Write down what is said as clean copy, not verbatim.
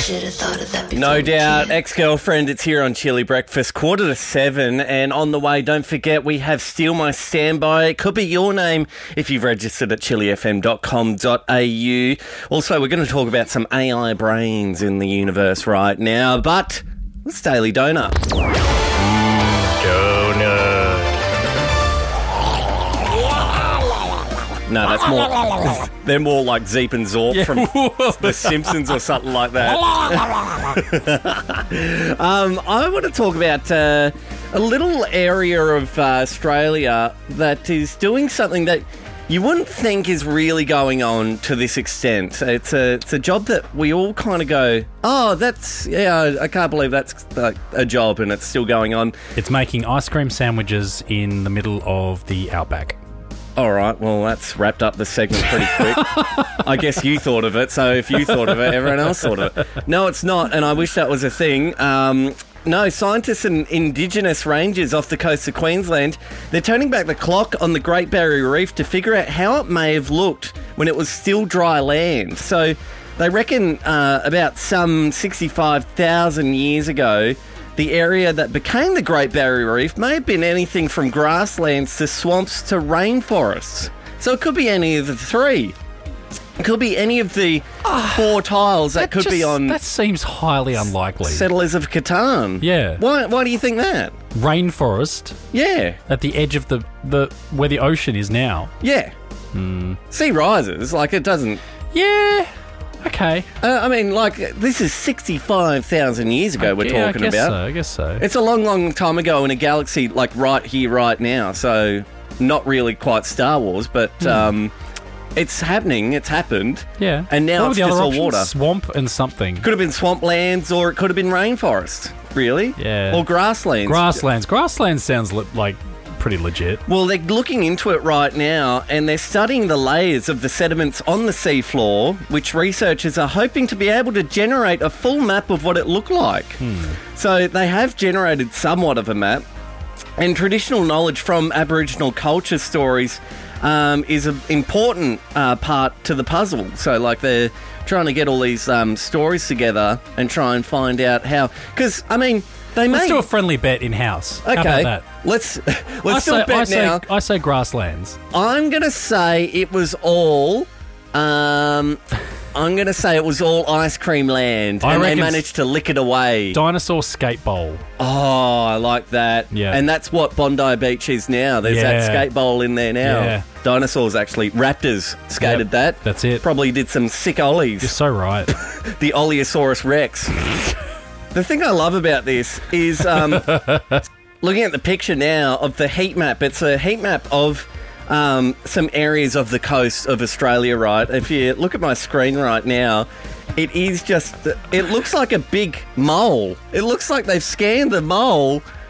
Should have thought of that before. No doubt. Ex-girlfriend, it's here on Chilli Breakfast, 7:15. And on the way, don't forget, we have Steal My Standby. It could be your name if you've registered at chillifm.com.au. Also, we're going to talk about some AI brains in the universe right now. But what's Daily Donut? No, that's more... They're more like Zeep and Zorp from The Simpsons or something like that. I want to talk about a little area of Australia that is doing something that you wouldn't think is really going on to this extent. It's a job that we all kind of go, oh, I can't believe that's a job and it's still going on. It's making ice cream sandwiches in the middle of the outback. All right, well, that's wrapped up the segment pretty quick. I guess you thought of it, so if you thought of it, everyone else thought of it. No, it's not, and I wish that was a thing. No, scientists and Indigenous rangers off the coast of Queensland, they're turning back the clock on the Great Barrier Reef to figure out how it may have looked when it was still dry land. So they reckon about some 65,000 years ago, the area that became the Great Barrier Reef may have been anything from grasslands to swamps to rainforests. So it could be any of the three. It could be any of the four tiles that could be on... That seems highly unlikely. Settlers of Catan. Yeah. Why do you think that? Rainforest. Yeah. At the edge of the where the ocean is now. Yeah. Sea rises, like it doesn't... Yeah. Okay. I mean, like, this is 65,000 years ago we're talking about. I guess so. It's a long, long time ago in a galaxy, like, right here, right now. So, not really quite Star Wars, but it's happening. It's happened. Yeah. And now it's just all water. Swamp and something. Could have been swamplands or it could have been rainforest, really. Yeah. Or grasslands. Grasslands sounds like pretty legit. Well, they're looking into it right now and they're studying the layers of the sediments on the seafloor, which researchers are hoping to be able to generate a full map of what it looked like. So they have generated somewhat of a map, and traditional knowledge from Aboriginal culture stories is an important part to the puzzle. So, like, they're trying to get all these stories together and try and find out how... Because, I mean... Let's do a friendly bet in-house. Okay. How about that? Let's do a bet now. I say grasslands. I'm going to say it was all... I'm going to say it was all ice cream land, and they managed to lick it away. Dinosaur skate bowl. Oh, I like that. Yeah. And that's what Bondi Beach is now. There's that skate bowl in there now. Yeah. Dinosaurs, actually. Raptors skated that. That's it. Probably did some sick ollies. You're so right. The Oleosaurus Rex. The thing I love about this is looking at the picture now of the heat map. It's a heat map of some areas of the coast of Australia, right? If you look at my screen right now, it is just... It looks like a big mole. It looks like they've scanned the mole